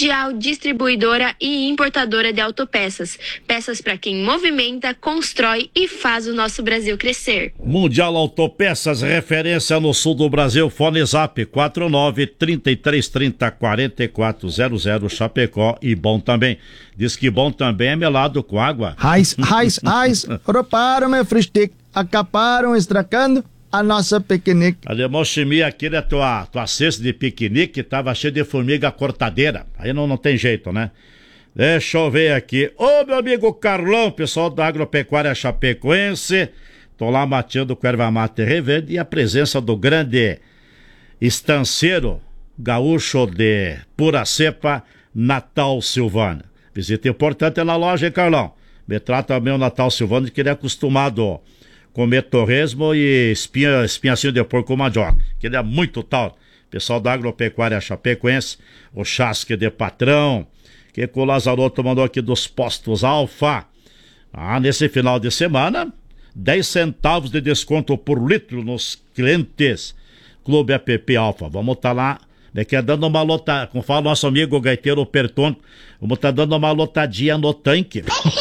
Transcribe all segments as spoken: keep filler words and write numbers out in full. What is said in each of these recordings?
Mundial Distribuidora e Importadora de Autopeças. Peças para quem movimenta, constrói e faz o nosso Brasil crescer. Mundial Autopeças, referência no sul do Brasil. Fone Zap quatro nove, trinta e três, trinta, quarenta e quatro zero zero, Chapecó. E bom também. Diz que bom também é melado com água. Raiz, raiz, raiz, roubaram meu fristic, acaparam estracando a nossa piquenique. Alemão Chimia, aquele é tua, tua cesta de piquenique, tava cheio de formiga cortadeira. Aí não, não tem jeito, né? Deixa eu ver aqui. Ô, meu amigo Carlão, pessoal da Agropecuária Chapecoense. Tô lá mateando com erva mate reverde e a presença do grande estanceiro gaúcho de pura cepa, Natal Silvano. Visita importante na loja, hein, Carlão? Me trata também o Natal Silvano, que ele é acostumado comer torresmo e espinha, espinhacinho de porco com mandioca, que ele é muito tal. Pessoal da Agropecuária Chapecoense, o Chasque de Patrão, que o Lazaroto mandou aqui dos postos Alfa. Ah, nesse final de semana, dez centavos de desconto por litro nos clientes Clube App Alfa. Vamos estar tá lá, né, que é dando uma lota, como fala nosso amigo gaiteiro Perton, vamos estar tá dando uma lotadinha no tanque.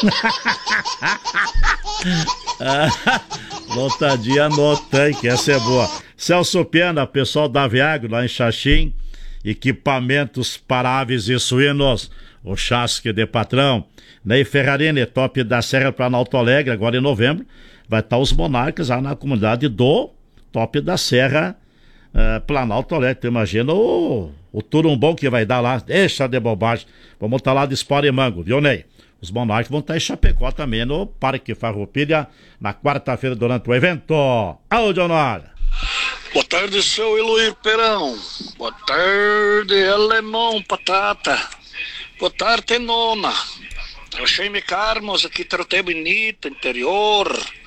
Ah, lotadinha no tanque, essa é boa. Celso Pena, pessoal da Viagro lá em Xaxim, equipamentos para aves e suínos, o Chasque de Patrão. Ney Ferrarini, top da Serra para Alto Alegre, agora em novembro, vai estar os monarcas lá na comunidade do top da Serra, uh, Planalto Alegre. Tu imagina o, o turumbão que vai dar lá, deixa de bobagem. Vamos estar lá de Espora e Mango, viu, Ney? Os monarcas vão estar em Chapecó também, no Parque Farroupilha, na quarta-feira, durante o evento. Aô, Honora. Boa tarde, seu Eloir Perão. Boa tarde, Alemão Patata. Boa tarde, Nona. Achei-me Carmos aqui, Trote Bonito, interior.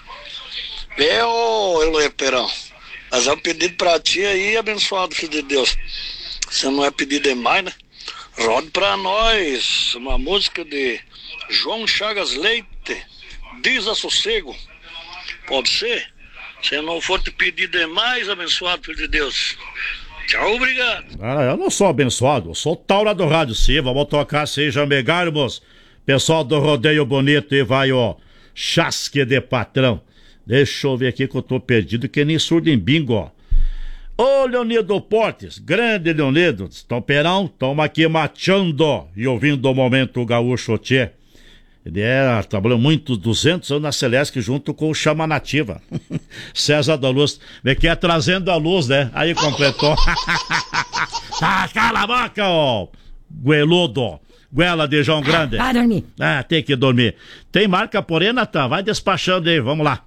Bel, Eloir Perão. Nós vamos pedir pra ti aí, abençoado filho de Deus. Se não é pedir demais, né? Rode pra nós uma música de João Chagas Leite, Desassossego. Pode ser? Se não for te pedir demais, abençoado filho de Deus. Tchau, obrigado. Ah, eu não sou abençoado, eu sou Taura do Rádio Sim. Vamos tocar Seja Megarmos. Pessoal do Rodeio Bonito, e vai ó, Chasque de Patrão. Deixa eu ver aqui que eu tô perdido, que nem surdo em bingo, ó. Ô, Leonido Portes, grande Leonido, Tomperão, tamo aqui mateando e ouvindo o Momento Gaúcho Tchê. Ele é, trabalhou muito, duzentos anos na Celeste junto com o Chama Nativa. César da Luz, vem que é trazendo a luz, né? Aí completou. Ah, cala a boca, ó, Gueludo. Guela de João Grande. Vai dormir. Ah, tem que dormir. Tem marca, porém, Natan, vai despachando aí, vamos lá.